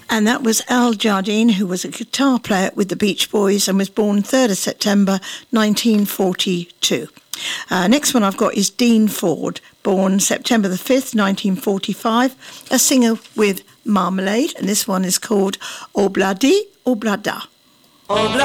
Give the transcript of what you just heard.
And that was Al Jardine, who was a guitar player with the Beach Boys and was born 3rd of September 1942. Next one I've got is Dean Ford, born September the 5th, 1945, a singer with Marmalade, and this one is called Obladi Oblada. Obladi.